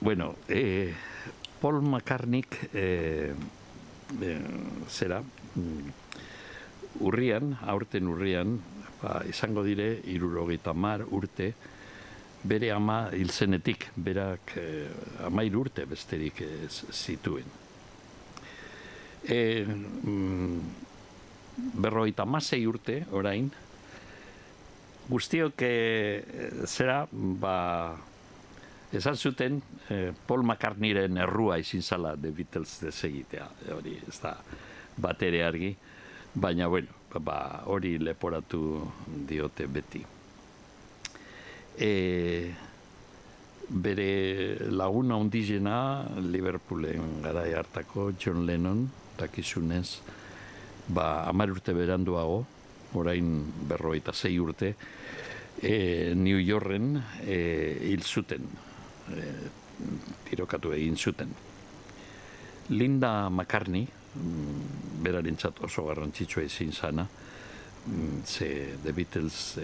Bueno, Paul McCartneyk zera aurten urrian, izango dire 70 urte, bere ama hil zenetik, berak 13 urte besterik zituen. 56 urte orain, guztiok zera, esan zuten Paul McCartneyren errua izin zala The Beatles desegitea, hori ez da bat ere argi, baina bueno, hori leporatu diote beti. Bere laguna ondizena Liverpoolen garai hartako John Lennon, dakizunez, 10 urte beranduago, orain 56 urte, New Yorken hil zuten, tirokatu egin zuten. Linda McCartney, berarentzat oso garrantzitsua ezin zana, ze The Beatles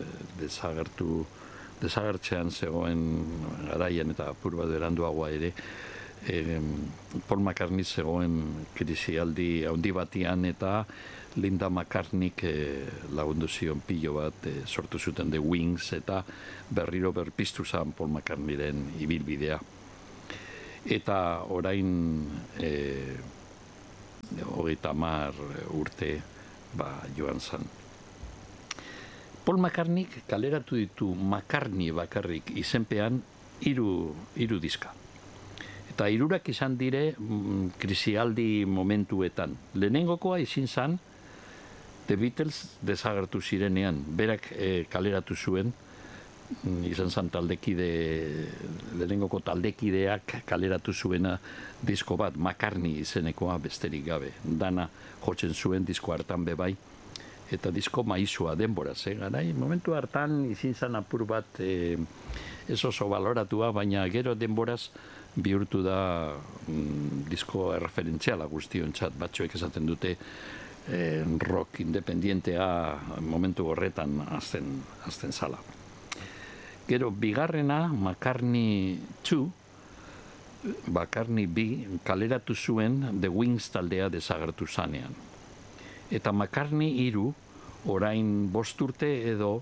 desagertzean zegoen garaian eta apur bat beranduagoa ere, Paul McCartney zegoen krisialdi handi batian eta Linda McCartneyk lagundu zion pilo bat sortu zuten The Wings eta berriro berpiztu zen Paul McCartneyren ibilbidea. Eta orain 30 urte joan zen. Paul McCartneyk kaleratu ditu McCartney bakarrik izenpean 3 diska. Eta 3 izan dire krisialdi momentuetan. Lehenengokoa izin zen The Beatles desagertu zirenean, berak kaleratu zuen, izan zen lehenengoko taldekideak kaleratu zuena disko bat, McCartney izenekoa besterik gabe. Dana jotzen zuen disko hartan bebai, eta disko maizua denboraz, garai, momentu hartan izin zen apur bat ez oso baloratua, baina gero denboraz bihurtu da disko erreferentziala guztiontzat, batzuek esaten dute rock independientea momentu horretan azten zala. Gero, bigarrena, McCartney 2, McCartney B, kaleratu zuen The Wings taldea desagertu zanean. Eta McCartney 3, orain 5 urte edo,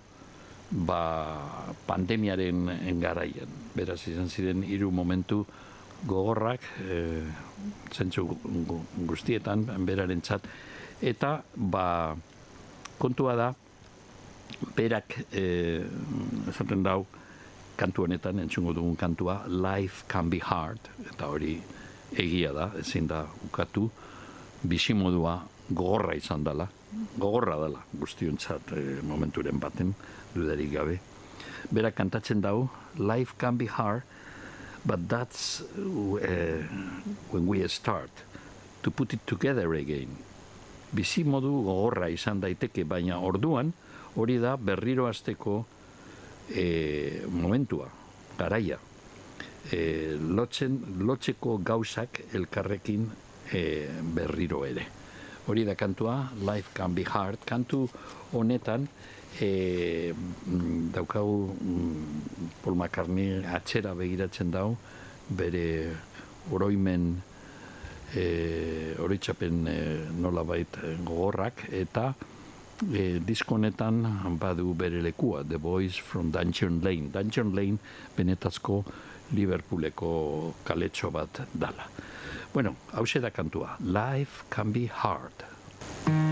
pandemiaren garaian. Beraz, izan ziren 3 momentu gogorrak, zentzu guztietan, berarentzat. Eta, kontua da, berak, esaten dau, kantu honetan, entzungo dugun kantua, Life Can Be Hard, eta hori egia da, ezin da ukatu, bizimodua gogorra izan dela, gogorra dela guztiontzat momenturen baten, dudarik gabe. Berak kantatzen dau, Life can be hard, but that's when we start to put it together again. Bizimodu gogorra izan daiteke, baina orduan hori da berriro hasteko momentua, garaia. Lotzeko gauzak elkarrekin berriro ere. Hori da kantua, Life Can Be Hard. Kantu honetan daukagu Paul McCartney atzera begiratzen dau, bere oroimen oroitzapen nolabait gogorrak, eta disko honetan badu bere lekua, The Boys from Dungeon Lane. Dungeon Lane benetazko Liverpooleko kaletxo bat dala. Bueno, hauxe da kantua, Life Can Be Hard.